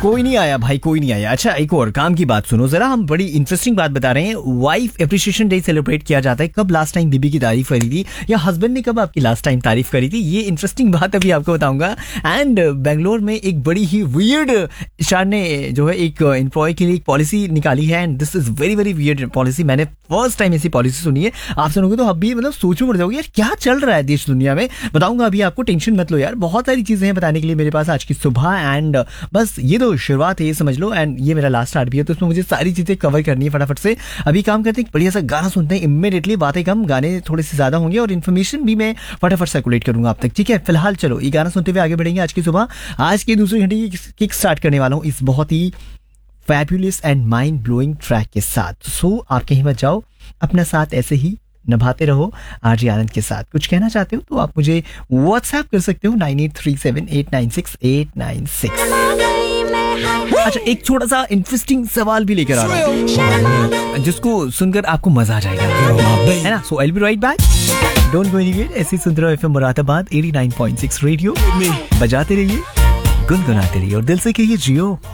कोई नहीं आया भाई, कोई नहीं आया। अच्छा एक और काम की बात सुनो जरा, हम बड़ी इंटरेस्टिंग बात बता रहे हैं। वाइफ एप्रिसिएशन डे सेलिब्रेट किया जाता है। कब लास्ट टाइम बीबी की तारीफ करी थी, या हस्बैंड ने कब आपकी लास्ट टाइम तारीफ करी थी, ये इंटरेस्टिंग बात अभी आपको बताऊंगा। एंड बेंगलोर में एक बड़ी ही वियर्ड एचआर ने जो है एक एम्प्लॉय के लिए एक पॉलिसी निकाली है, and this is very very weird policy. मैंने फर्स्ट टाइम ऐसी पॉलिसी सुनी है। आप सुनोगे तो आप भी मतलब सोच में पड़ जाओगे यार क्या चल रहा है देश दुनिया में। बताऊंगा अभी आपको, टेंशन मत लो यार, बहुत सारी चीजें हैं बताने के लिए मेरे पास आज की सुबह। एंड बस ये तो शुरुआत है, ये समझ लो। एंड ये मेरा लास्ट आर्ट भी है, तो इसमें मुझे सारी चीजें कवर करनी है फटाफट से। अभी काम करते हैं, बढ़िया सा गाना सुनते हैं इमीडिएटली। बातें कम, गाने थोड़े से ज्यादा होंगे, और इन्फॉर्मेशन भी मैं फटाफट सर्कुलेट करूंगा आप तक, ठीक है। फिलहाल चलो ये गाना सुनते हुए आगे बढ़ेंगे आज की सुबह। आज के दूसरे घंटे की किक स्टार्ट करने वाला हूँ इस बहुत ही fabulous and mind blowing track के साथ। सो आप कहीं मत जाओ, अपना साथ ऐसे ही निभाते रहो आरजे आनंद के साथ। कुछ कहना चाहते हो तो आप मुझे व्हाट्सएप कर सकते हो 9837896896। अच्छा एक छोटा सा इंटरेस्टिंग सवाल भी लेकर आ रहा हूँ जिसको सुनकर आपको मजा आ जाएगा, है ना। सो I will be right back, don't go anywhere. ऐसी सुन रहे हो एफएम मुरादाबाद 89.6 रेडियो। बजाते रहिए, गुनगुनाते रहिए और दिल से कहिए जियो।